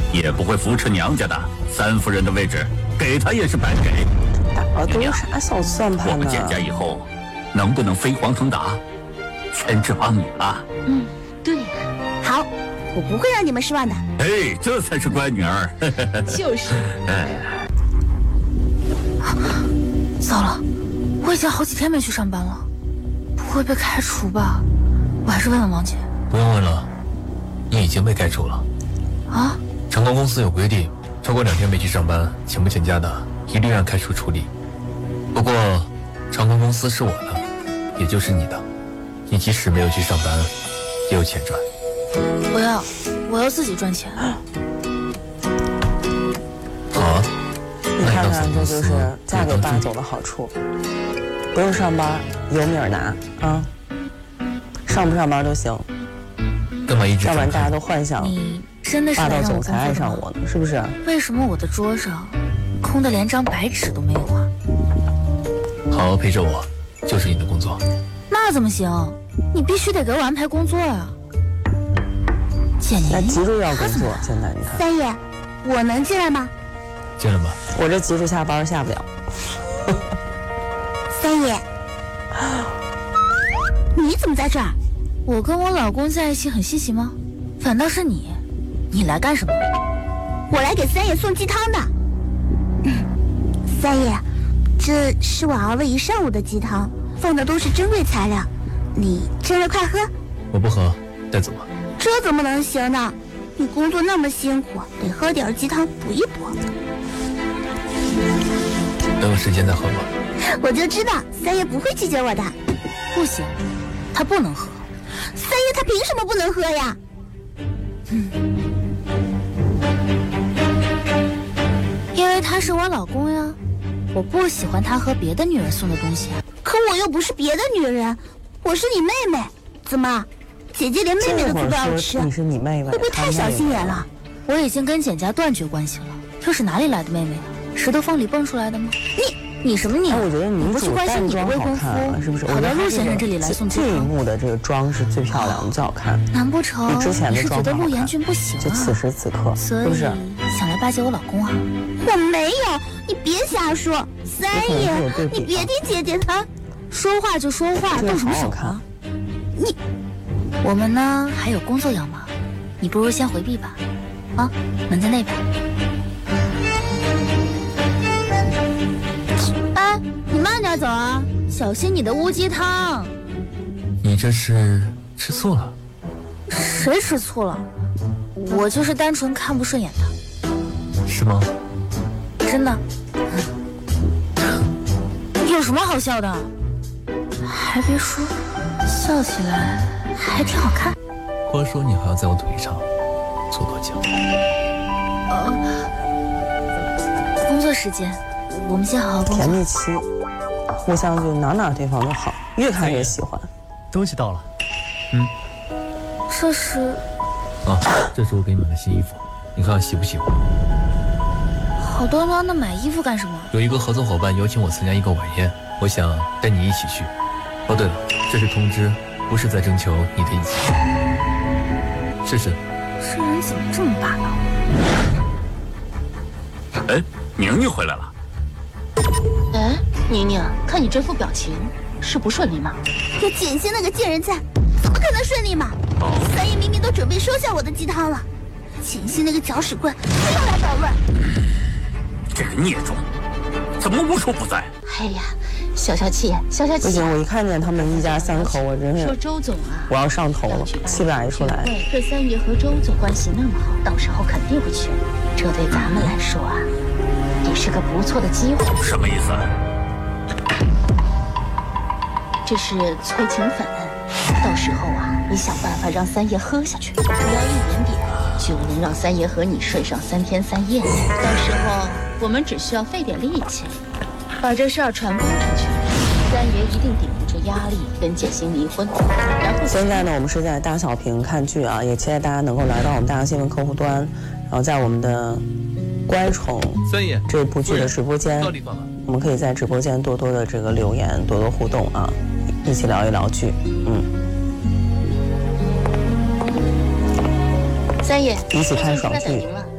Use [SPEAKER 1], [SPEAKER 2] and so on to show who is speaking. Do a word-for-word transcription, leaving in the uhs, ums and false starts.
[SPEAKER 1] 也不会扶持娘家的。三夫人的位置给她也是白给。
[SPEAKER 2] 打的都是啥小算盘呢？
[SPEAKER 1] 我们简家以后能不能飞黄腾达，全指望你了。
[SPEAKER 3] 嗯，对呀。
[SPEAKER 4] 好，我不会让你们失望的。
[SPEAKER 1] 哎，这才是乖女儿。
[SPEAKER 3] 就是。
[SPEAKER 1] 哎，
[SPEAKER 5] 糟了，我已经好几天没去上班了，不会被开除吧？我还是问问王姐。
[SPEAKER 6] 不用问了，你已经被开除了。
[SPEAKER 5] 啊？
[SPEAKER 6] 长光公司有规定，超过两天没去上班，请不请假的，一律按开除处理。不过，长光公司是我的，也就是你的，你即使没有去上班，也有钱赚。
[SPEAKER 5] 不要，我要自己赚钱。
[SPEAKER 6] 好啊，
[SPEAKER 2] 你看看，这就是嫁给霸总的好处，不用上班，有米儿拿啊，上不上班都行。
[SPEAKER 6] 干嘛一直？
[SPEAKER 2] 要不然大家都幻想
[SPEAKER 5] 你真的是
[SPEAKER 2] 霸道
[SPEAKER 5] 来让我
[SPEAKER 2] 总裁爱上我呢，是不是？
[SPEAKER 5] 为什么我的桌上空的连张白纸都没有啊？
[SPEAKER 6] 好好陪着我，就是你的工作。
[SPEAKER 5] 那怎么行？你必须得给我安排工作呀。姐，你
[SPEAKER 2] 那急着要工作，现在你看。
[SPEAKER 4] 三爷，我能进来吗？
[SPEAKER 6] 进来吧。
[SPEAKER 2] 我这急着下班下不了。
[SPEAKER 4] 三爷，你怎么在这儿？
[SPEAKER 5] 我跟我老公在一起很稀奇吗？反倒是你，你来干什么？
[SPEAKER 4] 我来给三爷送鸡汤的。嗯，三爷，这是我熬了一上午的鸡汤，放的都是珍贵材料，你趁热快喝。
[SPEAKER 6] 我不喝，带走吧。
[SPEAKER 4] 这怎么能行呢？你工作那么辛苦，得喝点鸡汤补一补。
[SPEAKER 6] 等有时间再喝吧。
[SPEAKER 4] 我就知道三爷不会拒绝我的。
[SPEAKER 5] 不行，他不能喝。
[SPEAKER 4] 三爷他凭什么不能喝呀？
[SPEAKER 5] 嗯，因为他是我老公呀，我不喜欢他喝别的女人送的东西。
[SPEAKER 4] 可我又不是别的女人，我是你妹妹。怎么，姐姐连妹妹的苦都要吃？
[SPEAKER 2] 你是你妹妹，
[SPEAKER 4] 会不会太小心眼了？
[SPEAKER 5] 我已经跟简家断绝关系了，又是哪里来的妹妹啊？石头缝里蹦出来的吗？你你什么你？
[SPEAKER 2] 哎，我觉得女主
[SPEAKER 5] 不去关心你的未婚夫，
[SPEAKER 2] 是不是？
[SPEAKER 5] 跑到陆先生这里来送鸡汤。
[SPEAKER 2] 这一幕的这个妆是最漂亮的，最好看。
[SPEAKER 5] 难不成
[SPEAKER 2] 比之前的妆
[SPEAKER 5] 你是觉得陆延俊不行啊？
[SPEAKER 2] 就此时此刻，
[SPEAKER 5] 所以
[SPEAKER 2] 是不是
[SPEAKER 5] 想来巴结我老公啊？
[SPEAKER 4] 我没有，你别瞎说。三爷，你别听姐姐她
[SPEAKER 5] 说话就说话，动什么手啊？你，我们呢还有工作要忙，你不如先回避吧。啊，门在那边。哎，你慢点走啊，小心你的乌鸡汤。
[SPEAKER 6] 你这是吃醋了？
[SPEAKER 5] 谁吃醋了？我就是单纯看不顺眼他。
[SPEAKER 6] 是吗？
[SPEAKER 5] 真的。有什么好笑的？还别说，笑起来还挺好看。
[SPEAKER 6] 话说你还要在我腿上坐多久？
[SPEAKER 5] 呃，工作时间，我们先好好工作。
[SPEAKER 2] 甜蜜期，互相就哪哪对方都好，越看越喜欢。
[SPEAKER 6] 东西到了。嗯。
[SPEAKER 5] 这是。
[SPEAKER 6] 啊，这是我给你买的新衣服，你看喜不喜欢？
[SPEAKER 5] 好端端的买衣服干什么？
[SPEAKER 6] 有一个合作伙伴邀请我参加一个晚宴，我想带你一起去。哦，对了，这是通知，不是在征求你的意思。试试。
[SPEAKER 5] 这人怎么这么霸道？
[SPEAKER 1] 哎，宁宁回来了。
[SPEAKER 3] 哎，宁宁，看你这副表情，是不顺利吗？
[SPEAKER 4] 有简心那个贱人在，怎么可能顺利嘛？三爷明明都准备收下我的鸡汤了，简心那个搅屎棍他又来捣乱。
[SPEAKER 1] 这个孽种，怎么无处不在？
[SPEAKER 3] 哎呀，消消气，消消气。
[SPEAKER 2] 不行，我一看见他们一家三口，我真是
[SPEAKER 3] 说周总啊，
[SPEAKER 2] 我要上头了，气不打一处来。
[SPEAKER 3] 这三爷和周总关系那么好，到时候肯定会去。这对咱们来说啊，也是个不错的机会。
[SPEAKER 1] 什么意思？
[SPEAKER 3] 这是催情粉，到时候啊，你想办法让三爷喝下去，只要一点点，就能让三爷和你睡上三天三夜。到时候我们只需要费点力气，把这事儿传播出去，三爷一定顶不住压力，跟简心离婚。然后
[SPEAKER 2] 现在呢，我们是在大小屏看剧啊，也期待大家能够来到我们大洋新闻客户端，然后在我们的乖宠
[SPEAKER 6] 三爷
[SPEAKER 2] 这部剧的直播间，我们可以在直播间多多的这个留言，多多互动啊，一起聊一聊剧。嗯，
[SPEAKER 3] 三爷
[SPEAKER 2] 一起看爽剧。